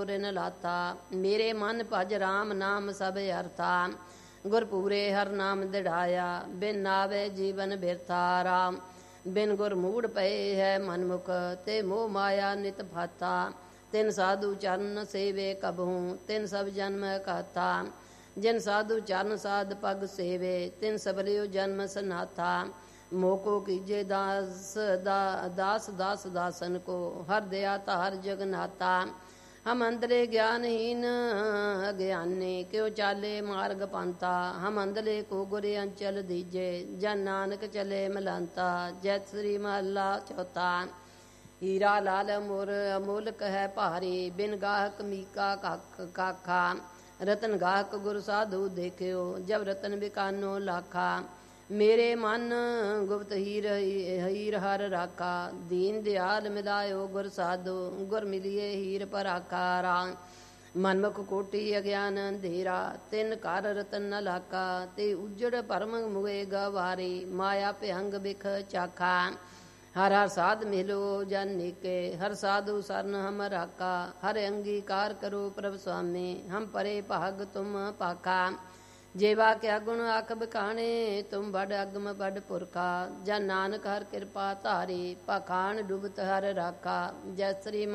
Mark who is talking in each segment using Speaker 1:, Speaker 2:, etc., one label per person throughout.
Speaker 1: ਰਿਨ ਲਾਤਾ। ਮੇਰੇ ਮਨ ਭਜ ਰਾਮ ਨਾਮ ਸਭ ਅਰਥਾ, ਗੁਰਪੂਰੇ ਹਰ ਨਾਮ ਦਿੜਾਇਆ। ਬਿਨ ਨਾਵੇ ਜੀਵਨ ਬਿਰਥਾ ਰਾਮ, ਬਿਨ ਗੁਰ ਮੂੜ ਪਏ ਹੈ ਮਨਮੁਖ। ਤੇ ਮੋਹ ਮਾਇਆ ਨਿਤ ਭਾਤਾ, ਤਿਨ ਸਾਧੂ ਚਰਨ ਸੇਵੇ ਕਬਹੂ। ਤਿਨ ਸਭ ਜਨਮ ਕਾਤਾ, ਜਿਨ ਸਾਧੂ ਚਰਨ ਸਾਧ ਪਗ ਸੇਵੇ। ਤਿਨ ਸਬਲਿਓ ਜਨਮ ਸਨਾਥਾ, ਮੋਕੋ ਕੀਜੇ ਦਾਸ ਦਾਸ ਦਾਸ ਦਾਸਨ ਕੋ। ਹਰ ਦਇਆ ਧਾਰ ਜਗਨਾਤਾ, ਹਮ ਅੰਦਲੇ ਗਿਆਨਹੀਨ ਅਗਿਆਨੀ। ਕਿਉ ਚਾਲੇ ਮਾਰਗ ਪੰਤਾ, ਹਮ ਅੰਦਲੇ ਕੋ ਗੁਰ ਅੰਚਲ ਦੀਜੇ। ਜਨ ਨਾਨਕ ਚਲੇ ਮਲੰਤਾ। ਜੈ ਸ੍ਰੀ ਮਹੱਲਾ ਚੌਥਾ। ਹੀਰਾ ਲਾਲ ਅਮੁਰ ਅਮੁਲਕ ਹੈ ਭਾਰੀ, ਬਿਨ ਗਾਹਕ ਮੀਕਾ ਕਾਖਾ। ਰਤਨ ਗਾਹਕ ਗੁਰ ਸਾਧੂ ਦੇਖਿਓ, ਜਬ ਰਤਨ ਬਿਕਾਨੋ ਲਾਖਾ। ਮੇਰੇ ਮਨ ਗੁਪਤ ਹੀਰ ਹਰ ਰਾਖਾ, ਦੀਨ ਦਿਆਲ ਮਿਲਾਇਓ ਗੁਰ ਸਾਧੂ। ਗੁਰ ਮਿਲੀਏ ਹੀਰ ਪਰਾਖਾ ਰਾਮ, ਮਨਮੁਖ ਕੋਟੀ ਅਗਿਆਨ ਅੰਧੇਰਾ। ਤਿਨ ਘਰ ਰਤਨ ਨ ਲਾਕਾ, ਤੇ ਉਜੜ ਭਰਮ ਮੁਏ ਗਵਾਰੀ। ਮਾਇਆ ਭਿਅੰਗ ਬਿਖ ਚਾਖਾ, ਹਰ ਹਰ ਸਾਧ ਮਿਲੋ ਜਨ ਨੀਕੇ। ਹਰ ਸਾਧੂ ਸਰਨ ਹਮ ਰਾਖਾ, ਹਰ ਅੰਗੀਕਾਰ ਕਰੋ ਪ੍ਰਭ ਸੁਆਮੀ। ਹਮ ਪਰੇ ਭਾਗ ਤੁਮ ਪਾਖਾ, ਜੇਵਾ ਕਿਆ ਗੁਣ ਆਖ ਬਖਾਣੇ। ਤੁਮ ਬੜ ਅਗਮ ਬੜ ਪੁਰਖਾ, ਜਨ ਨਾਨਕ ਹਰ ਕਿਰਪਾ ਧਾਰੀ। ਪਖਾਣ ਡੁਬਤ ਹਰ ਰਾਖਾ। ਜੈ ਸ੍ਰੀ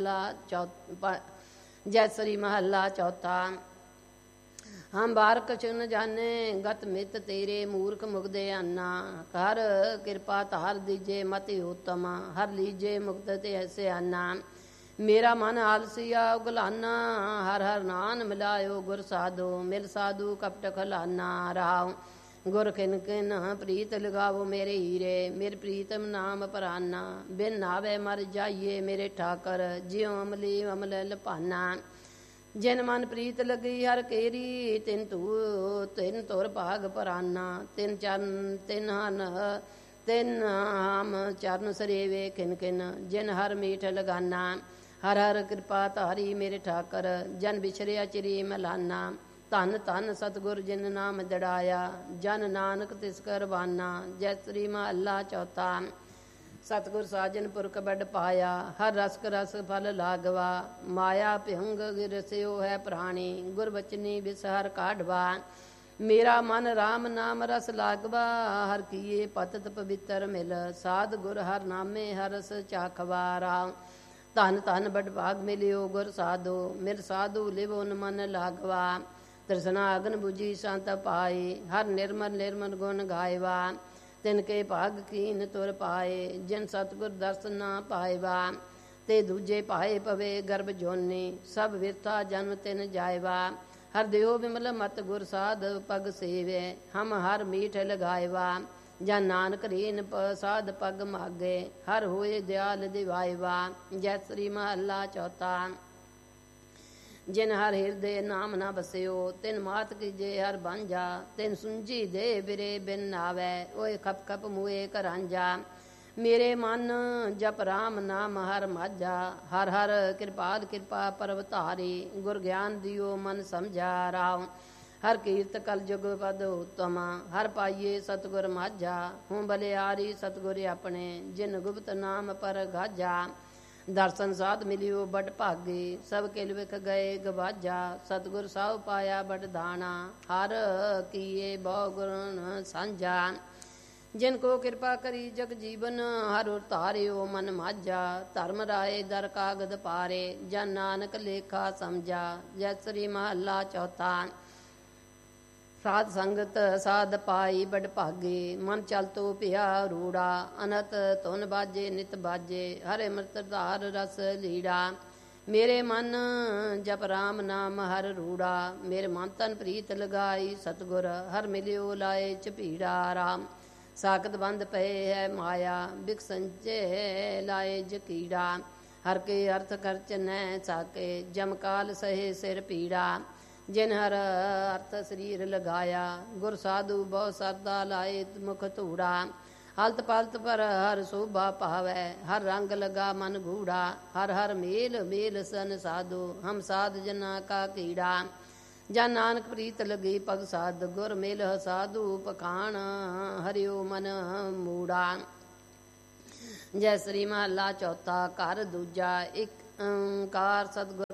Speaker 1: ਮਹੱਲਾ ਚੌਥਾ। ਹਮ ਬਾਰ ਕਛੁ ਨ ਜਾਣੇ, ਗਤ ਮਿਤ ਤੇਰੇ ਮੂਰਖ ਮੁਗਦੇ ਆਨਾ। ਹਰ ਕਿਰਪਾ ਧਾਰ ਦੀਜੇ ਮਤਿ ਉਤਮ, ਹਰ ਲੀਜੇ ਮੁਕਤ ਤੇ ਐਸੇ ਆਨਾ। ਮੇਰਾ ਮਨ ਆਲਸੀਆ ਉਗਲਾਨਾ, ਹਰ ਹਰ ਨਾਨ ਮਿਲਾਇਓ ਗੁਰ ਸਾਧੂ। ਮਿਲ ਸਾਧੂ ਕਪਟ ਖਲਾਨਾ ਰਾਉ, ਗੁਰ ਖਿਨ ਖਿਨ ਪ੍ਰੀਤ ਲਗਾਵੋ ਮੇਰੇ ਹੀਰੇ। ਮੇਰੇ ਪ੍ਰੀਤਮ ਨਾਮ ਪਰਾਨਾ, ਬਿਨ ਨਾਵੇ ਮਰ ਜਾਈਏ ਮੇਰੇ ਠਾਕਰ। ਜਿਉ ਅਮਲੀ ਅਮਲ ਲਪਾਨਾ, ਜਿਨ ਮਨ ਪ੍ਰੀਤ ਲੱਗੀ ਹਰ ਕੇਰੀ। ਤਿਨ ਤੁਰ ਭਾਗ ਪਰਾਨਾ, ਤਿਨ ਚਰਨ ਤਿਨ ਹਨ ਤਿਨ ਹਮ ਚਰਨ ਸਰੇਵੇ ਖਿਨ ਖਿਨ। ਜਿਨ ਹਰ ਮੀਠ ਲਗਾਨਾ, ਹਰ ਹਰ ਕਿਰਪਾ ਧਾਰੀ ਮੇਰੇ ਠਾਕਰ। ਜਨ ਵਿਛਰਿਆ ਚਿਰੀ ਮਲਾਨਾ, ਧਨ ਧਨ ਸਤਿਗੁਰ ਜਿਨ ਨਾਮ ਦਿੜਾਇਆ। ਜਨ ਨਾਨਕ ਤਿਸ ਕਰਵਾਨਾ। ਜੈ ਸ੍ਰੀ ਮਹੱਲਾ ਚੌਥਾ। ਸਤਿਗੁਰ ਸਾਜਨ ਪੁਰਖ ਬੜ ਪਾਇਆ, ਹਰ ਰਸਕ ਰਸ ਫਲ ਲਾਗਵਾ। ਮਾਇਆ ਭਿਅੰਗ ਗਿਰਸਿਓ ਹੈ ਪ੍ਰਾਣੀ, ਗੁਰ ਬਚਨੀ ਬਿਸ ਹਰ ਕਾਢਵਾ। ਮੇਰਾ ਮਨ ਰਾਮ ਨਾਮ ਰਸ ਲਾਗਵਾ, ਹਰ ਕੀਏ ਪਤਿਤ ਪਵਿੱਤਰ ਮਿਲ। ਸਾਧ ਗੁਰ ਹਰ ਨਾਮੇ ਹਰ ਰਸ ਚਾਖਵਾ ਰਾਮ। ਧਨ ਧਨ ਬੜ ਭਾਗ ਮਿਲਿਓ ਗੁਰ ਸਾਧੂ, ਮਿਲ ਸਾਧੂ ਲਿਵੋ ਨ ਮਨ ਲਾਗਵਾ। ਤ੍ਰਿਸ਼ਨਾ ਅਗਨ ਬੁਝੀ ਸੰਤ ਪਾਏ, ਹਰ ਨਿਰਮਲ ਨਿਰਮਲ ਗੁਣ ਗਾਇਵਾ। ਤਿਨ ਕੇ ਭਾਗ ਕੀਨ ਤੁਰ ਪਾਏ, ਜਿਨ ਸਤਿਗੁਰ ਦਰਸ਼ਨ ਨਾ ਪਾਇਵਾ। ਤੇ ਦੂਜੇ ਪਾਏ ਪਵੇ ਗਰਭ ਜੋਨੀ, ਸਭ ਵਿਰਥਾ ਜਨਮ ਤਿਨ ਜਾਇਵਾ। ਹਰ ਦਿਓ ਵਿਮਲ ਮਤ ਗੁਰ ਸਾਧ ਪਗ ਸੇਵੇ, ਹਮ ਹਰ ਮੀਠ ਲਗਾਇਵਾ। ਜਨ ਨਾਨਕ ਰੀਨ ਸਾਧ ਪਗ ਮਾਗੇ, ਹਰ ਹੋਏ ਦਿਆਲ ਦਿਵਾਇਵਾ। ਜੈ ਸ੍ਰੀ ਮਹੱਲਾ ਚੌਥਾ। ਜਿਨ ਹਰ ਹਿਰਦੇ ਨਾਮ ਨਾ ਬਸਿਓ, ਤਿਨ ਮਾਤ ਕੀਜੇ ਹਰ ਬਾਂਝਾ। ਤਿਨ ਸੁੰਝੀ ਦੇ ਬਿਰੇ ਬਿਨ ਨਾਵੈ, ਓਏ ਖਪ ਖਪ ਮੂਏ ਕਰਾਂਝਾ। ਮੇਰੇ ਮਨ ਜਪ ਰਾਮ ਨਾਮ ਹਰ ਮਾਝਾ, ਹਰ ਹਰ ਕਿਰਪਾਲ ਕਿਰਪਾ ਪਰਵ ਧਾਰੀ। ਗੁਰ ਗਿਆਨ ਦਿਓ ਮਨ ਸਮਝਾ ਰਾਮ, ਹਰ ਕੀਰਤ ਕਲ ਜੁਗ ਪਦ ਉਤਮ। ਹਰ ਪਾਈਏ ਸਤਿਗੁਰ ਮਾਝਾ, ਹੂੰ ਬਲਿਆਰੀ ਸਤਿਗੁਰ ਆਪਣੇ। ਜਿਨ ਗੁਪਤ ਨਾਮ ਪਰ ਗਾਝਾ, ਦਰਸ਼ਨ ਸਾਧ ਮਿਲਿਓ ਬੜ ਭਾਗੇ। ਸਭ ਕਿਲ ਵਿਖ ਗਏ ਗਵਾਜਾ, ਸਤਿਗੁਰ ਸਾਹੁ ਪਾਇਆ ਬੜ ਦਾਣਾ। ਹਰ ਕੀਏ ਬਹੁ ਗੁਣ ਸਾਂਝਾ, ਜਿਨ ਕੋ ਕਿਰਪਾ ਕਰੀ ਜਗ ਜੀਵਨ। ਹਰ ਧਾਰਿਓ ਮਨ ਮਾਝਾ, ਧਰਮ ਰਾਏ ਦਰ ਕਾਗਦ ਪਾਰੇ। ਜਨ ਨਾਨਕ ਲੇਖਾ ਸਮਝਾ। ਜੈ ਸ੍ਰੀ ਮਹੱਲਾ ਚੌਥਾ। ਸਾਧ ਸੰਗਤ ਸਾਧ ਪਾਈ ਬੜ ਭਾਗੇ, ਮਨ ਚਲ ਤੋ ਭਿਆ ਰੂੜਾ। ਅਨਹਤ ਧੁਨ ਬਾਜੇ ਨਿਤ ਬਾਜੇ, ਹਰੇ ਅੰਮ੍ਰਿਤ ਧਾਰ ਰਸ ਲੀੜਾ। ਮੇਰੇ ਮਨ ਜਪ ਰਾਮ ਨਾਮ ਹਰ ਰੂੜਾ, ਮੇਰੇ ਮਨ ਤਨ ਪ੍ਰੀਤ ਲਗਾਈ ਸਤਿਗੁਰ। ਹਰ ਮਿਲਿਓ ਲਾਏ ਝਪੀੜਾ ਰਾਮ, ਸਾਖਤ ਬੰਦ ਪਏ ਹੈ ਮਾਇਆ। ਬਿਕ ਸੰਚੇ ਲਾਏ ਜਕੀੜਾ, ਹਰ ਕੇ ਅਰਥ ਖਰਚ ਨੈ ਸਾਕੇ। ਜਮਕਾਲ ਸਹੇ ਸਿਰ ਪੀੜਾ, ਜਿਨ ਹਰ ਅਰਥ ਸਰੀਰ ਲਗਾਇਆ। ਗੁਰ ਸਾਧੂ ਬਹੁ ਸਰਦਾ ਲਾਏ ਮੁਖ ਧੂੜਾ। ਹਲਤ ਪਲਤ ਪਰ ਹਰ ਸੋਭਾ ਪਾਵੈ, ਹਰ ਰੰਗ ਲਗਾ ਮਨ ਗੂੜਾ। ਹਰ ਹਰ ਮੇਲ ਮੇਲ ਸਨ ਸਾਧੂ, ਹਮ ਸਾਧ ਜਨਾ ਕਾ ਕੀੜਾ। ਜਨ ਨਾਨਕ ਪ੍ਰੀਤ ਲਗੀ ਪਗ ਸਾਧ, ਗੁਰ ਮਿਲ ਸਾਧੂ ਪਖਾਣ। ਹਰਿਓ ਮਨ ਮੂੜਾ। ਜੈ ਸ੍ਰੀ ਮਹੱਲਾ ਚੌਥਾ। ਘਰ ਦੂਜਾ। ਇੱਕ ਓਂਕਾਰ ਸਤਿਗੁਰ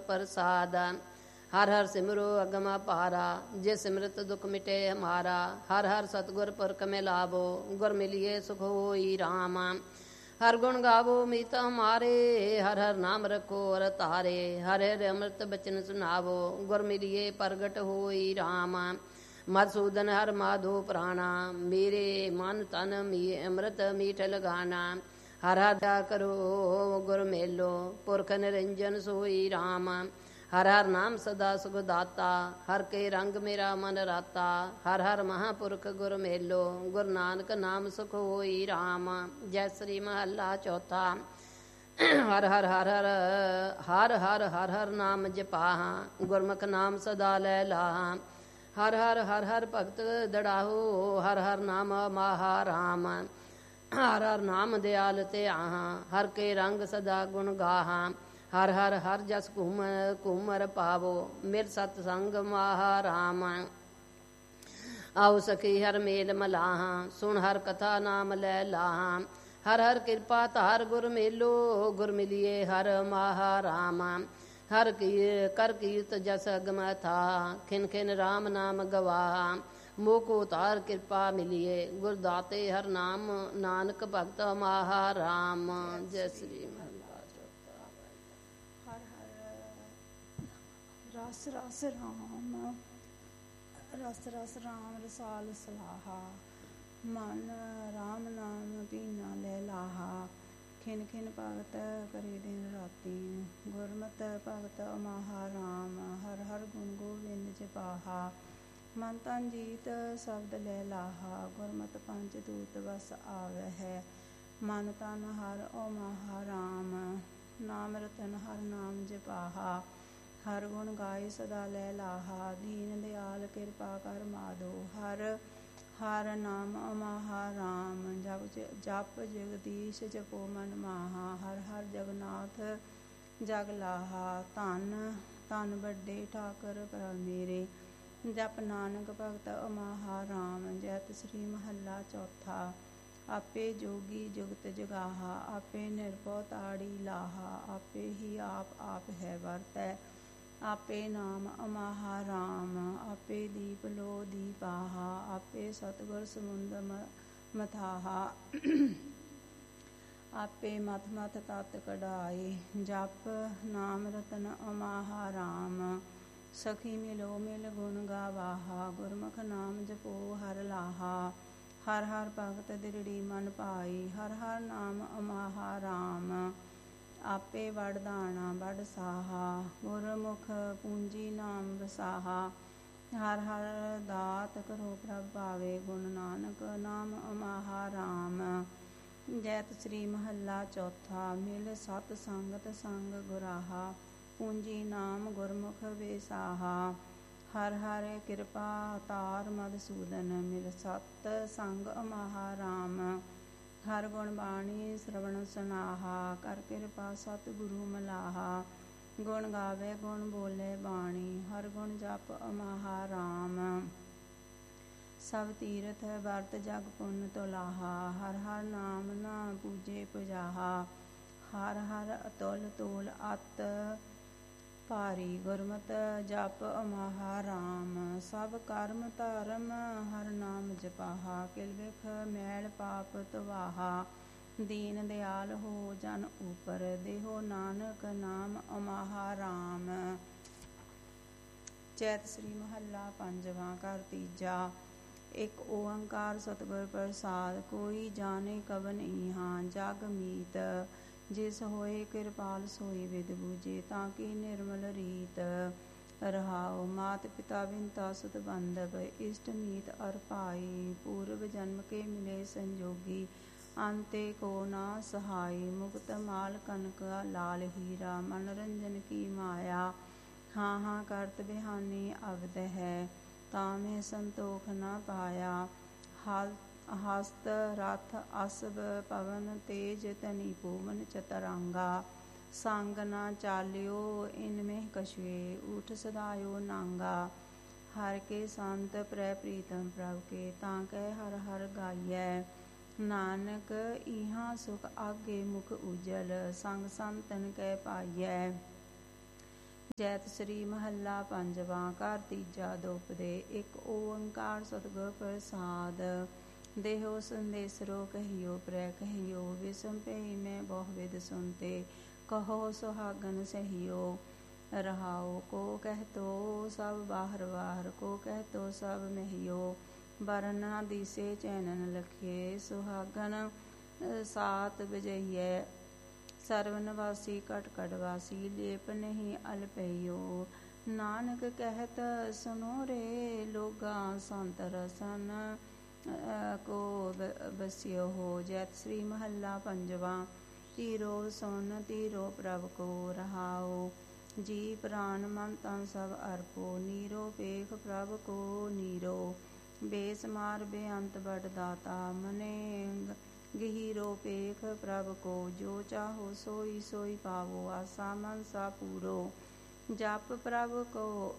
Speaker 1: प्रसाद। हर हर सिमरो अगम अपारा, जे सिमरत दुख मिटे हमारा। हर हर सतगुर पुरख में लाभो, गुर मिलिए सुख होई राम। हर गुण गावो मीत हमारे, हर हर नाम रखो और तारे। हर हर अमृत बचन सुनावो, गुर मिलिए प्रगट होई राम। मधुसूदन हर माधो प्राणा, मेरे मन तन अमृत मीठ लगाना। हर हर दया करो गुर मेलो, पुरख निरंजन सोई राम। हर हर नाम सदा सुख दाता, हर के रंग मेरा मन राता। हर हर महापुरख गुर मेलो, गुरु नानक नाम सुख होई राम। जय श्री महला चौथा। हर हर हर हर हर हर हर हर नाम जपाहा, गुरमुख नाम सदा लै लाहा। हर हर हर हर भगत दड़ाहो, हर हर नाम माहा राम। हर हर नाम दयाल ते आहा, हर के रंग सदा गुण गाहा। हर हर हर जस घूमर पावो, मिर सतसंग माहा राम। आओ सखी हर मेल मलाहा, सुन हर कथा नाम लै लाहा। हर हर कृपा धार गुर मेलो, गुर मिलिए हर माहा राम। हर की कर कीर्त जस अगम था, खिन खिन राम नाम गवाहा। मोको तार कृपा मिलिए, गुर दाते हर नाम, नानक भगत माहा राम। जय श्री
Speaker 2: रस रस राम, रस रस राम रसाल सलाहा। मन राम नाम पीना ले लाहा, खिन खिन भगत करे दिन राती। गुरमत भगत माहा राम, हर हर गुण गोविंद जपाहा। मन तन जीत शब्द ले लाहा, गुरमत पंच दूत बस आवे है। मन तन हर ओ माहा राम, नाम रतन हर नाम जपाहा। हर गुण गाय सदा लै लाहा, दीन दयाल कृपा कर माधो। हर हर नाम अमाहा राम, जप जगदीश जपो मन माहा। हर हर जगन्नाथ जग लाहा, धन धन बड़े ठाकर प्रभ मेरे। जप नानक भगत अमाहा राम। जैत श्री महला चौथा। आपे जोगी जुगत जगाहा, आपे निर्भौ ताड़ी लाहा। आपे ही आप है वरतै, आपे नाम अमाहा राम। आपे दीप लो दीपाहा, आपे सतगुर समुंद मथाहा। आपे मथ मथ तत कढ़ाए, जप नाम रतन अमाहा राम। सखी मिलो मिल गुण गावाहा, गुरमुख नाम जपो हर लाहा। हर हर भगत दिरड़ी मन पाई, हर हर नाम अमाहा राम। आपे वड़ दाना वड़ साहा, गुरमुख पूंजी नाम वसाहा। हर हर दात करो प्रभ पावे, गुण नानक नाम अमाहा राम। जैत श्री महला चौथा। मिल सत संगत संग गुराहा, पूंजी नाम गुरमुख बेसाहा। हर हर कृपा तार मधुसूदन, मिल सत संग अमाहा राम। हर गुण बाणी श्रवण सुनाहा, कर कृपा सतगुरु मलाहा। गुण गावे गुण बोले बाणी, हर गुण जप अमाहा राम। सब तीरथ वर्त जग पुन तुलाहा, हर हर नाम ना पूजे पुजाहा। हर हर अतुल तोल अत भारी, गुरमत जप अमाहा राम। सब कर्म धर्म हर नाम जपाहा, किल बिख मैल पाप तवाहा। दीन दयाल हो जन ऊपर, देहो नानक नाम अमाहा राम। चैत श्री महला पंजवा। घर तीजा। एक ओंकार सतगुर प्रसाद, कोई जाने कवन इहा। जग मीत जिस होए कृपाल, सोई विद बूझे ताकि निर्मल रीत। रहाओ मात पिता बिनता सुत बंधव, इष्ट मीत अर पाई। पूर्व जन्म के मिले संजोगी, अंते को ना सहाय। मुक्त माल कनक लाल हीरा, मनोरंजन की माया। हाँ हाँ करत बिहानी अवध है, तामे संतोख न पाया। हस्त रथ असब पवन, तेज तनि पूवन चतरंगा। संग न चालियो इनमें कछुए, ऊठ सदायो नांगा। हर के संत प्रै प्रीतम प्रभ के, ताकै हर हर गाइयै। नानक इहाँ सुख आगे मुख उजल, संग संतन कै पाइयै। ਜੈਤ ਸ੍ਰੀ ਮਹੱਲਾ ਪੰਜਵਾਂ। ਘਰ ਤੀਜਾ। ਦੋਪਦੇ। ਇੱਕ ਓੰਕਾਰ ਸਤਿਗੁਰ ਪ੍ਰਸਾਦ। ਦੇਹੋ ਸੰਦੇਸਰੋ ਕਹੀਓ ਪ੍ਰੈ ਕਹੀਓ। ਵਿਸਮ ਭਈ ਮੈਂ ਬਹੁ ਵਿਦ ਸੁਨਤੇ। ਕਹੋ ਸੁਹਾਗਨ ਸਹੀਓ। ਰਹਾਉ। ਕੋ ਕਹਿਤੋ ਸਭ ਬਾਹਰ ਬਾਹਰ। ਕੋ ਕਹਿਤੋ ਸਭ ਮਹੀਓ। ਬਰਨ ਨਾ ਦੀਸੇ ਚੈਨਨ ਲਖੀਏ। ਸੁਹਾਗਨ ਸਾਤ ਬਜਈਐ। ਸਰਵ ਨਿਵਾਸੀ ਘਟ ਘਟ ਵਾਸੀ। ਲੇਪ ਨਹੀਂ ਅਲਪਈਓ। ਨਾਨਕ ਕਹਿਤ ਸੁਨੋ ਰੇ ਲੋਗਾ। ਸੰਤ ਰਸਨ ਕੋ ਬਸਿਓ ਹੋ। ਜੈਤ ਸ੍ਰੀ ਮਹੱਲਾ ਪੰਜਵਾਂ। ਧੀਰੋ ਸੁਨ ਧੀਰੋ ਪ੍ਰਭ ਕੋ। ਰਹਾਉ। ਜੀ ਪ੍ਰਾਨ ਮਨ ਤਨ ਸਭ ਅਰਪੋ। ਨੀਰੋ ਪੇਖ ਪ੍ਰਭ ਕੋ ਨੀਰੋ। ਬੇਸਮਾਰ ਬੇਅੰਤ ਬੜ ਦਾਤਾ। ਮਨੇ ਗਹੀਰੋ ਪੇਖ ਪ੍ਰਭ ਕੋ। ਜੋ ਚਾਹੋ ਸੋਈ ਸੋਈ ਪਾਵੋ। ਆਸਾ ਮਨਸਾ ਪੂਰੋ। ਜਪ ਪ੍ਰਭ ਕੋ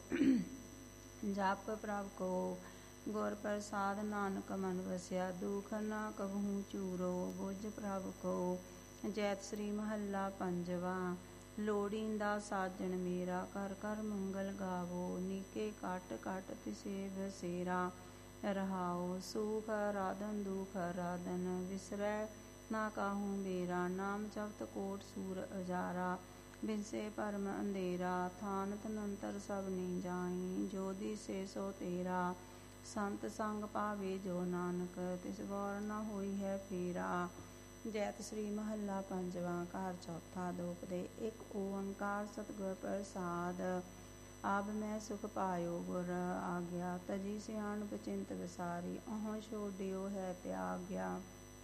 Speaker 2: ਜਪ ਪ੍ਰਭ ਕੋ। ਗੁਰ ਪ੍ਰਸਾਦ ਨਾਨਕ ਮਨ ਵਸਿਆ। ਦੁਖ ਨਾ ਕਬਹੂ ਚੂਰੋ। ਬੁਝ ਪ੍ਰਭ ਕੋ। ਜੈਤ ਸ੍ਰੀ ਮਹੱਲਾ ਪੰਜਵਾਂ। ਲੋੜੀਂਦਾ ਸਾਜਣ ਮੇਰਾ। ਕਰ ਕਰ ਮੰਗਲ ਗਾਵੋ। ਨੀਕੇ ਘਟ ਘਟ ਤਿਸੇ ਬਸੇਰਾ। ਰਹਾਉ। ਸੂਖ ਅਰਾਧਨ ਦੁਖ ਅਰਾਧਨ। ਵਿਸਰੈ ਨਾ ਕਾਹੂ ਬੇਰਾ। ਨਾਮ ਜਪਤ ਕੋਟ ਸੂਰ ਅਜਾਰਾ। ਬਿਨਸੇ ਭਰਮ ਅੰਧੇਰਾ। ਥਾਨ ਤਨੰਤਰ ਸਭ ਨੀ ਜਾਈ। ਜੋ ਦਿਸੇ ਸੋ ਤੇਰਾ। ਸੰਤ ਸੰਗ ਪਾਵੇ ਜੋ ਨਾਨਕ। ਤਿਸ ਗੌਰ ਨਾ ਹੋਈ ਹੈ ਫੇਰਾ। ਜੈਤ ਸ੍ਰੀ ਮਹੱਲਾ ਪੰਜਵਾਂ। ਘਰ ਚੌਥਾ। ਦੋਪਦੇ। ਇੱਕ ਓੰਕਾਰ ਸਤਿਗੁਰ ਪ੍ਰਸਾਦ। ਆਬ ਮੈਂ ਸੁਖ ਪਾਇਓ ਗੁਰ ਆਗਿਆ। ਤਜੀ ਸਿਆਣਪ ਚਿੰਤ ਵਿਸਾਰੀ। ਅਹੋ ਛੋਡਿਓ ਹੈ ਤਿਆਗਿਆ।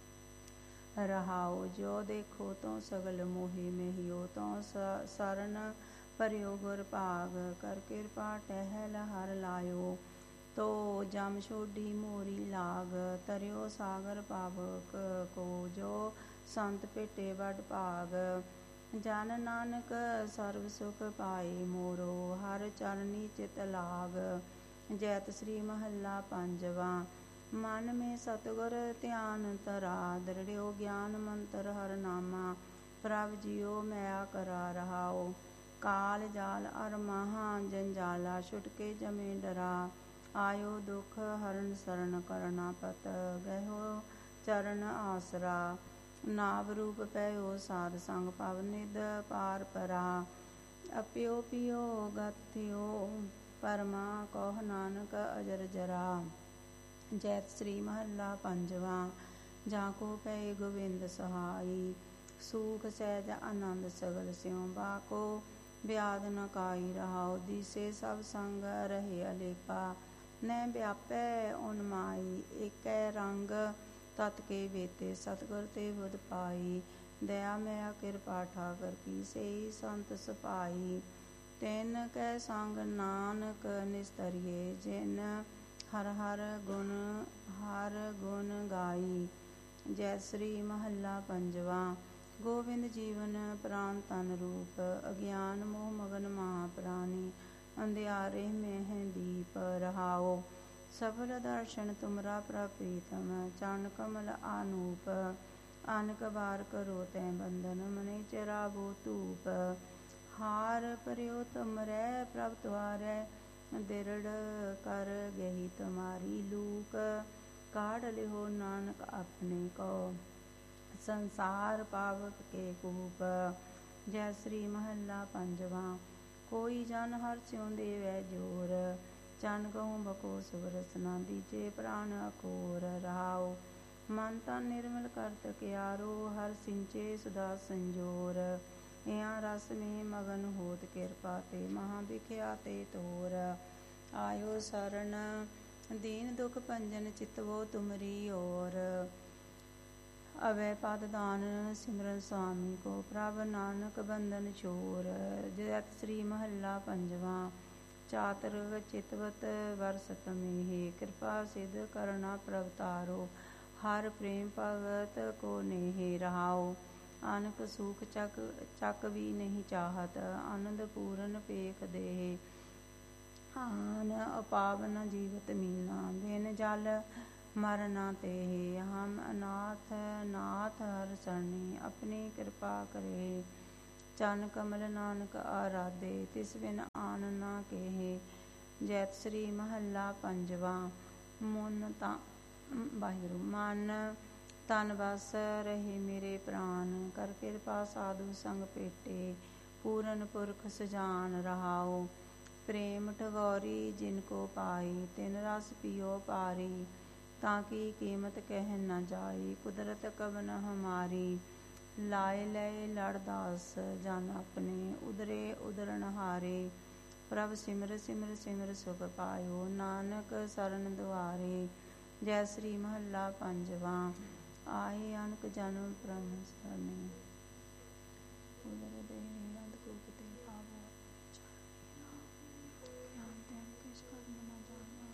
Speaker 2: ਰਹਾਉ। ਜੋ ਦੇਖੋ ਤੋ ਸਗਲ ਮੋਹਿ ਮਹਿਓ। ਤੋ ਸਰਨ ਭਰਿਓ ਗੁਰ ਭਾਗ। ਕਰ ਕਿਰਪਾ ਟਹਿਲ ਹਰ ਲਾਇਓ। ਤੋ ਜਮ ਛੋਡੀ ਮੋਰੀ ਲਾਗ। ਤਰਿਓ ਸਾਗਰ ਪਾਵਕ ਕੋ। ਜੋ ਸੰਤ ਭੇਟੇ ਵਡ ਭਾਗ। ਜਨ ਨਾਨਕ ਸਰਬ ਸੁਖ ਪਾਏ ਮੋਰੋ। ਹਰ ਚਰਨੀ ਚਿਤ ਲਾਗ। ਜੈਤ ਸ੍ਰੀ ਮਹੱਲਾ ਪੰਜਵਾਂ। ਮਨ ਮੇ ਸਤਿਗੁਰ ਧਿਆਨ ਧਰਾ। ਦ੍ਰਿੜਿਓ ਗਿਆਨ ਮੰਤਰ ਹਰ ਨਾਮਾ। ਪ੍ਰਭ ਜੀਓ ਮੈਂ ਕਰਾ। ਰਹਾਉ। ਕਾਲ ਜਾਲ ਅਰ ਮਹਾ ਜੰਜਾਲਾ। ਛੁਟਕੇ ਜਮੇ ਡਰਾ। ਆਇਓ ਦੁਖ ਹਰਨ ਸਰਨ ਕਰਨਾ ਪਤ। ਗਇਓ ਚਰਨ ਆਸਰਾ। ਨਾਵ ਰੂਪ ਪਇਓ ਸਾਧ ਸੰਗ। ਪਵ ਨਿਧ ਪਾਰ ਪਰਾ। ਅਪਿਓ ਪਿਓ ਗਤਿਓ ਪਰਮਾ। ਕਹੁ ਨਾਨਕ ਅਜਰ ਜਰਾ। ਜੈਤ ਸ੍ਰੀ ਮਹੱਲਾ ਪੰਜਵਾਂ। ਜਾਂ ਕੋ ਪਏ ਗੋਵਿੰਦ ਸਹਾਈ। ਸੂਖ ਸਹਿਜ ਆਨੰਦ ਸਗਲ ਸਿਉ। ਬਾਕੋ ਬਿਆਦ ਨ ਕਾਈ। ਰਹਾਉ। ਦੀਸੇ ਸਭ ਸੰਗ ਰਹੇ ਅਲੇਪਾ। ਨੈ ਵਿਆਪੈ ਓਨ ਮਾਈ। ਏਕੈ ਰੰਗ ਤਤ ਕੇ ਬੇਤੇ। ਸਤਿਗੁਰ ਤੇ ਬੁਧ ਪਾਈ। ਦਇਆ ਮੈਂ ਕਿਰਪਾ ਠਾਕਰ ਕੀ। ਸਈ ਸੰਤ ਸਪਾਈ। ਤਿਨ ਕੈ ਸੰਗ ਨਾਨਕ ਨਿਸਤਰੀਏ। ਜਿਨ ਹਰ ਹਰ ਗੁਣ ਗਾਈ। ਜੈ ਸ੍ਰੀ ਮਹੱਲਾ ਪੰਜਵਾਂ। ਗੋਵਿੰਦ ਜੀਵਨ ਪ੍ਰਾਨ ਤਨ ਰੂਪ। ਅਗਿਆਨ ਮੋਹ ਮਗਨ ਮਹਾ ਪ੍ਰਾਨੀ। ਅੰਧਿਆਰੇ ਮਹਿ ਦੀਪ। ਰਹਾਉ। ਸਫਲ ਦਰਸ਼ਨ ਤੁਮਰਾ ਪ੍ਰਭ ਪ੍ਰੀਤਮ। ਚਰਨ ਕਮਲ ਆਨੂਪ। ਅਨਕ ਬਾਰ ਕਰੋ ਤੈ ਬੰਧਨ। ਮਨੇ ਚਰਾਵੋ ਧੂਪ। ਹਾਰ ਭਰਿਓ ਤੁਮਰੈ ਪ੍ਰਭ ਤੁਆਰੈ। ਦਿਰੜ ਕਰ ਗਹੀ ਤੁਮਾਰੀ ਲੂਕ। ਕਾਢ ਲਿਓ ਨਾਨਕ ਆਪਣੇ ਕੋ। ਸੰਸਾਰ ਪਾਵਕ ਕੇ ਕੂਪ। ਜੈ ਸ੍ਰੀ ਮਹੱਲਾ ਪੰਜਵਾਂ। ਕੋਈ ਜਨ ਹਰਿ ਸਿਉ ਦੇਵੈ ਜੋਰ। ਚਨ ਕਹੂੰ ਬਕੋ ਸੁਵਰਸ ਨਾ ਦੀਜੇ ਪ੍ਰਾਨ ਅਕੋਰ। ਰਹਾਉ। ਮਨ ਤਨ ਨਿਰਮਲ ਕਰਤ ਕਿਆਰੋ। ਹਰਿ ਸਿੰਚੇ ਸੁਧਾ ਸੰਜੋਰ। ਇਹਾਂ ਰਸ ਮੇ ਮਗਨ ਹੋਤ ਕਿਰਪਾ ਤੇ। ਮਹਾ ਬਿਖਿਆ ਤੇ ਤੋਰ। ਆਇਓ ਸਰਨ ਦੀਨ ਦੁਖ ਭੰਜਨ। ਚਿਤਵੋ ਤੁਮਰੀ ਓਰ। ਅਵੈ ਪਦ ਦਾਨ ਸਿਮਰਨ ਸੁਆਮੀ ਕੋ। ਪ੍ਰਭ ਨਾਨਕ ਬੰਧਨ ਛੋਰ। ਜੈਤ ਸ੍ਰੀ ਮਹੱਲਾ ਪੰਜਵਾਂ। ਚਾਤਰ ਚਿਤਵਤ ਵਰਸਤ ਮੇਹਿ। ਕਿਰਪਾ ਸਿਧ ਕਰਨਾ ਪ੍ਰਭ ਤਾਰੋ। ਹਰ ਪ੍ਰੇਮ ਭਗਤ ਕੋ ਨੇਹਿ। ਰਹਾਉ। ਅਨਕ ਸੂਖ ਚੱਕ ਵੀ ਨਹੀਂ ਚਾਹਤ। ਆਨੰਦ ਪੂਰਨ ਪੇਖ ਦੇਹਿ। ਆਨ ਅਪਾਵ ਨ ਜੀਵਤ ਮੀਨਾ। ਬਿਨ ਜਲ ਮਰ ਨਾ ਤੇਹਿ। ਹਮ ਅਨਾਥ ਨਾਥ ਹਰਿ ਸਰਣੀ। ਆਪਣੀ ਕਿਰਪਾ ਕਰੇ। ਚਰਨ ਕਮਲ ਨਾਨਕ ਆਰਾਧੇ, ਤਿਸ ਬਿਨ ਆਨ ਨਾ ਕਹੇ। ਜੈਤ ਸ੍ਰੀ ਮਹੱਲਾ ਪੰਜਵਾ। ਵਾਹਿਗੁਰੂ। ਮਨ ਤਨ ਬਸ ਰਹੇ ਮੇਰੇ ਪ੍ਰਾਨ, ਕਰ ਕਿਰਪਾ ਸਾਧੂ ਸੰਗ ਭੇਟੇ, ਪੂਰਨ ਪੁਰਖ ਸਜਾਨ ਰਹਾਓ। ਪ੍ਰੇਮ ਠਗੌਰੀ ਜਿਨ ਕੋ ਪਾਈ, ਤਿਨ ਰਸ ਪਿਓ ਪਾਰੀ, ਤਾਂ ਕੀ ਕੀਮਤ ਕਹਿ ਨ ਜਾਈ, ਕੁਦਰਤ ਕਵਨ ਹਮਾਰੀ। ਲਾਏ ਲਏ ਲੜਦਾਸ ਜਨ ਆਪਣੇ, ਉਦਰੇ ਉਦਰਨ ਹਾਰੇ, ਪ੍ਰਭ ਸਿਮਰ ਸਿਮਰ ਸਿਮਰ ਸੁਖ ਪਾਇਓ, ਨਾਨਕ ਸਰਨ ਦੁਆਰੇ। ਜੈ ਸ੍ਰੀ ਮਹੱਲਾ ਪੰਜਵਾ। ਆਏ ਅਨਕ ਜਨਮ ਪ੍ਰਮ ਸਰਨੇ, ਉਦਰ ਦੇ